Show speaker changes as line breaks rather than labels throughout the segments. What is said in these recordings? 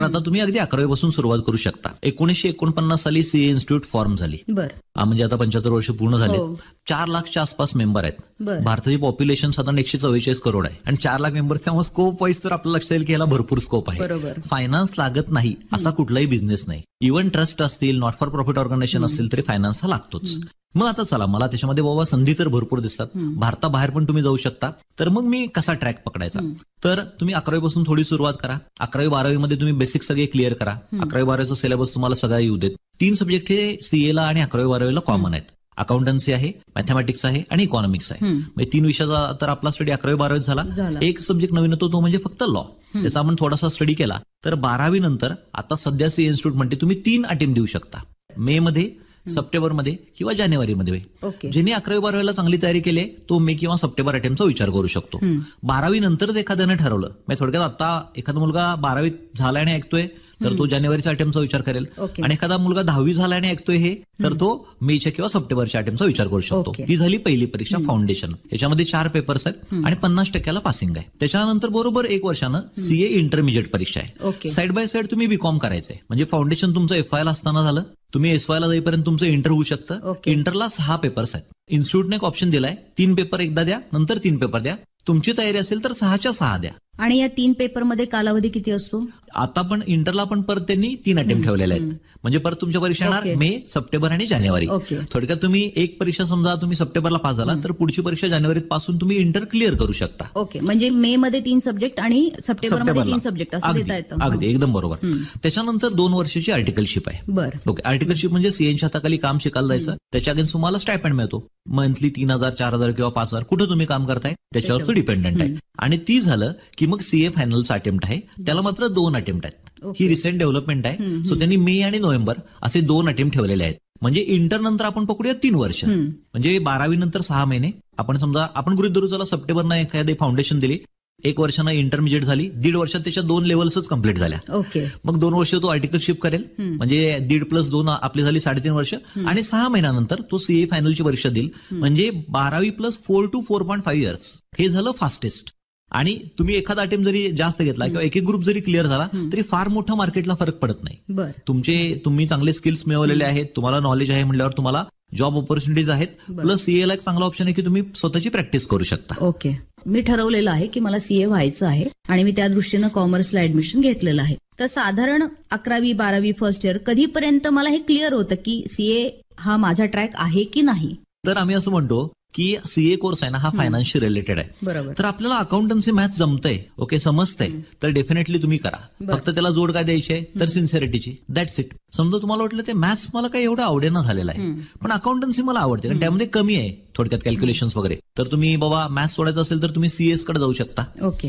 आता तुम्ही अगदी 11वी पासून सुरुवात करू शकता. 1949 साली सीए इन्स्टिट्यूट फॉर्म झाली. म्हणजे आता 75 वर्ष पूर्ण झाले. 4 लाखच्या आसपास मेंबर आहेत. भारताची पॉप्युलेशन साधारण 144 करोड आहे आणि 4 लाख मेंबर्स, त्यामुळे स्कोप वाईज तर आपल्याला लक्षात येईल की याला भरपूर स्कोप आहे. फायनान्स लागत नाही असा कुठलाही बिझनेस नाही. इव्हन ट्रस्ट असतील, नॉट फॉर प्रॉफिट ऑर्गनायझेशन असतील तरी फायनान्स हा लागतोच. मग आता चला, मला त्याच्यामध्ये बाबा संधी तर भरपूर दिसतात. भारताबाहेर पण तुम्ही जाऊ शकता. तर मग मी कसा ट्रॅक पकडायचा? तर तुम्ही 11वी पासून थोडी सुरुवात करा. 11वी 12वी मध्ये तुम्ही बेसिक सगळे क्लिअर करा. 11वी 12वीचा सिलेबस तुम्हाला सगळा येऊ देत. 3 सब्जेक्ट हे सीएला आणि 11वी 12वीला कॉमन आहेत. अकाउंटन्सी आहे, मॅथमॅटिक्स आहे आणि इकॉनॉमिक्स आहे. म्हणजे 3 विषयाचा तर आपला स्टडी 11वी 12वीत झाला. एक सब्जेक्ट नवीन होतो तो म्हणजे फक्त लॉ. त्याचा आपण थोडासा स्टडी केला तर 12वी नंतर आता सध्या सीए इन्स्टिट्यूट म्हणते तुम्ही 3 अटेम्प्ट देऊ शकता. मे मध्ये, सप्टेंबरमध्ये किंवा जानेवारीमध्ये. ज्यांनी 11वी 12वीला चांगली तयारी केली तो मे किंवा सप्टेंबर अटेम्प्टचा विचार करू शकतो. 12वी नंतरच एखाद्यानं ठरवलं, म्हणजे थोडक्यात आता एखादा मुलगा 12वी झाला आणि ऐकतोय तर तो जानेवारीच्या अटेम्प्टचा विचार करेल. आणि एखादा मुलगा 10वी झाला आणि ऐकतोय हे, तर तो मेच्या किंवा सप्टेंबरच्या अटेम्प्टचा विचार करू शकतो. ही झाली पहिली परीक्षा, फाउंडेशन. याच्यामध्ये 4 पेपर्स आहेत आणि 50% पासिंग आहे. त्याच्यानंतर बरोबर 1 वर्षानं सीए इंटरमिजिएट परीक्षा आहे. साईड बाय साईड तुम्ही बीकॉम करायचंय. म्हणजे फाउंडेशन तुमचं एफआय ला असताना झालं, तुम्ही एसवायला जाईपर्यंत तुमचं इंटर होऊ शकतं. इंटरला 6 पेपर्स आहेत. इन्स्टिट्यूटने एक ऑप्शन दिलाय, 3 पेपर एकदा द्या, नंतर 3 पेपर द्या. तुमची तयारी असेल तर 6च्या 6 द्या.
आणि या 3 पेपरमध्ये कालावधी किती असतो?
आता पण इंटरला पण परत त्यांनी 3 अटेम्प्ट ठेवलेले आहेत. म्हणजे परत तुमच्या परीक्षा येणार मे, सप्टेंबर आणि जानेवारी. थोडक्यात तुम्ही एक परीक्षा समजा तुम्ही सप्टेंबरला पास झाला तर पुढची परीक्षा जानेवारीत पासून तुम्ही इंटर क्लिअर करू शकता.
म्हणजे मे मध्ये 3 सब्जेक्ट आणि सप्टेंबरमध्ये 3 सब्जेक्ट असं देता येतं.
अगदी एकदम बरोबर. त्याच्यानंतर 2 वर्षाची आर्टिकलशिप आहे. आर्टिकलशिप म्हणजे सीएनच्या हाताखाली काम शिकायला जायचं. त्याच्या अगेन्स्ट तुम्हाला स्टायपेंड मिळतो. मंथली 3,000, 4,000 किंवा 5,000 कुठं तुम्ही काम करताय त्याच्यावर तो डिपेंडंट आहे. आणि ती झालं की मग सीए फायनलचा अटेम्प्ट आहे. त्याला मात्र 2 अटेम्प्ट आहेत. ही रिसेंट डेव्हलपमेंट आहे. सो त्यांनी मे आणि नोव्हेंबर असे 2 अटेम्प्ट ठेवलेले आहेत. म्हणजे इंटर नंतर आपण पकडूया 3 वर्ष. म्हणजे 12वी नंतर 6 महिने. आपण समजा आपण गृहीत धरू चला सप्टेंबरनं एखादी फाउंडेशन दिली, 1 वर्षानं इंटरमिजिएट झाली, 1.5 वर्षात त्याच्या 2 लेवल्सच कम्प्लीट झाल्या. मग 2 वर्ष तो आर्टिकलशिप करेल. म्हणजे 1.5 + 2 आपली झाली 3.5 वर्ष. आणि 6 महिन्यानंतर तो सीए फायनलची परीक्षा देईल. म्हणजे 12वी + 4 to 4.5 इयर्स. हे झालं फास्टेस्ट. आणि तुम्ही एखादा अटेम्प्ट जरी जास्त घेतला किंवा एक ग्रुप जरी क्लिअर झाला तरी फार मोठा मार्केटला फरक पडत नाही. तुम्ही चांगले स्किल्स मिळवलेले आहेत, तुम्हाला नॉलेज आहे म्हणल्यावर तुम्हाला जॉब ऑपॉर्च्युनिटीज आहेत. प्लस सीएला एक चांगला ऑप्शन आहे की तुम्ही स्वतःची प्रॅक्टिस करू शकता.
मी ठरवलेलं आहे की मला सीए व्हायचं आहे आणि मी त्या दृष्टीनं कॉमर्सला ऍडमिशन घेतलेलं आहे. तर साधारण 11वी 12वी फर्स्ट इयर कधीपर्यंत मला हे क्लिअर होतं की सीए हा माझा ट्रॅक आहे की नाही?
तर आम्ही असं म्हणतो की सीए कोर्स आहे ना हा फायनान्शियल रिलेटेड आहे. तर आपल्याला अकाउंटन्सी मॅथ्स जमतंय, समजतंय, तर डेफिनेटली तुम्ही करा. फक्त त्याला जोड काय द्यायची आहे तर सिन्सिअरिटीची. That's it. समजा तुम्हाला वाटलं ते मॅथ्स मला काही एवढं आवडेना झालेलं आहे पण अकाउंटन्सी मला आवडते कारण त्यामध्ये कमी आहे थोडक्यात कॅल्क्युलेशन्स वगैरे, तर तुम्ही बाबा मॅथ्स सोडायचं असेल तर तुम्ही सीएस कडे जाऊ शकता.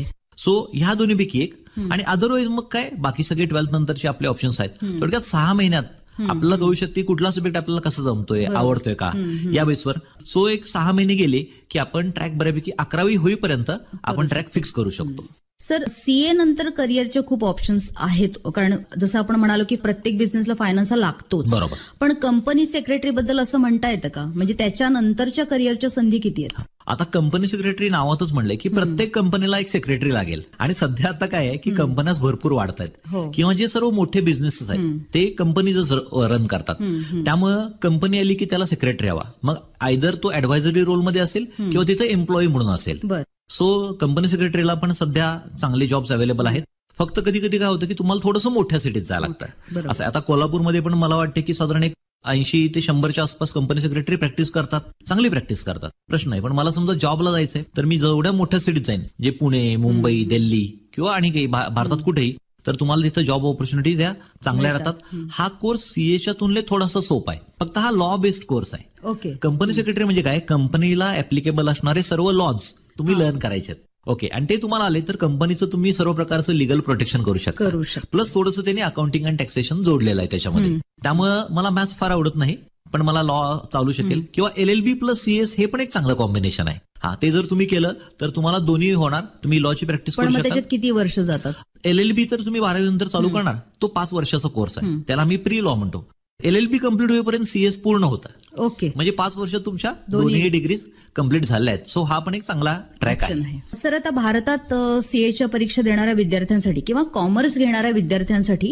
सो ह्या दोन्हीपैकी एक. आणि अदरवाईज मग काय बाकी सगळे 12th नंतरचे आपले ऑप्शन्स आहेत. थोडक्यात 6 महिन्यात आपल्याला कळू शकते कुठला सब्जेक्ट आपल्याला कसं जमतोय, आवडतोय का या बेसवर. सो एक 6 महिने गेले की आपण ट्रॅक बऱ्यापैकी 11वी होईपर्यंत आपण ट्रॅक फिक्स करू शकतो.
सर, सीए नंतर करिअरचे खूप ऑप्शन्स आहेत, कारण जसं आपण म्हणालो की प्रत्येक बिझनेसला फायनान्स हा लागतोच.
बरोबर.
पण कंपनी सेक्रेटरी बद्दल असं म्हणता येतं का? म्हणजे त्याच्यानंतरच्या करिअरच्या संधी किती आहेत?
आता कंपनी सेक्रेटरी नावातच म्हणलंय की प्रत्येक कंपनीला एक सेक्रेटरी लागेल. आणि सध्या आता काय आहे की कंपन्याच भरपूर वाढत आहेत किंवा जे सर्व मोठे बिझनेसेस आहेत ते कंपनीच रन करतात. त्यामुळं कंपनी आली की त्याला सेक्रेटरी हवा. मग आयदर तो ऍडव्हायझरी रोलमध्ये असेल किंवा तिथे एम्प्लॉई म्हणून असेल. सो कंपनी सेक्रेटरीला पण सध्या चांगले जॉब्स अवेलेबल आहेत. फक्त कधी कधी काय होतं की तुम्हाला थोडंसं मोठ्या सिटीत जायला लागतं. असं आता कोल्हापूरमध्ये पण मला वाटतं की साधारण 80 ते 100च्या आसपास कंपनी सेक्रेटरी प्रॅक्टिस करतात, चांगली प्रॅक्टिस करतात, प्रश्न नाही. पण मला समजा जॉबला जायचंय तर मी जेवढ्या मोठ्या सिटीत जाईन, जे पुणे, मुंबई, दिल्ली किंवा आणि काही भारतात कुठेही, तर तुम्हाला तिथं जॉब ऑपॉर्च्युनिटीज या चांगल्या राहतात. हा कोर्स सीएच्या तुलनेत थोडासा सोपा आहे. फक्त हा लॉ बेस्ड कोर्स आहे. कंपनी सेक्रेटरी म्हणजे काय, कंपनीला ऍप्लिकेबल असणारे सर्व लॉज तुम्ही लर्न करायचे. आणि ते तुम्हाला आले तर कंपनीचं तुम्ही सर्व प्रकारचं लिगल प्रोटेक्शन करू शकता. प्लस थोडंसं त्यांनी अकाउंटिंग अँड टॅक्सेशन जोडलेलं आहे त्याच्यामध्ये. त्यामुळं मला मॅथ्स फार आवडत नाही पण मला लॉ चालू शकेल. किंवा LLB प्लस सीएस हे पण एक चांगलं कॉम्बिनेशन आहे. ते जर तुम्ही केलं तर तुम्हाला दोन्ही होणार. तुम्ही लॉची प्रॅक्टिस करू शकता.
त्याच्यात किती वर्ष जातात?
LLB तर तुम्ही 12वी नंतर चालू करणार, तो 5 वर्षाचा कोर्स आहे. त्याला मी प्री लॉ म्हणतो. LLB कम्प्लीट होईपर्यंत CS पूर्ण होतं.
ओके.
म्हणजे 5 वर्ष तुमच्या दोन्ही डिग्रीज कम्प्लीट झाल्या आहेत. सो हा पण एक चांगला ट्रॅक आहे.
सर, आता भारतात सीएच्या परीक्षा देणाऱ्या विद्यार्थ्यांसाठी किंवा कॉमर्स घेणाऱ्या विद्यार्थ्यांसाठी